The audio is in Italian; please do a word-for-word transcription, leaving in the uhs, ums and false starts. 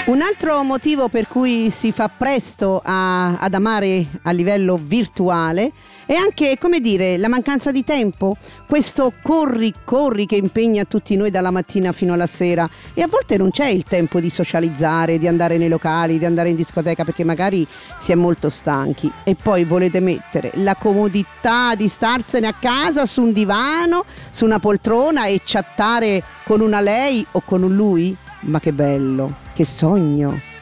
Un altro motivo per cui si fa presto a, ad amare a livello virtuale è anche, come dire, la mancanza di tempo, questo corri corri che impegna tutti noi dalla mattina fino alla sera, e a volte non c'è il tempo di socializzare, di andare nei locali, di andare in discoteca, perché magari si è molto stanchi, e poi volete mettere la comodità di starsene a casa su un divano, su una poltrona e chattare con una lei o con un lui? Ma che bello, che sogno!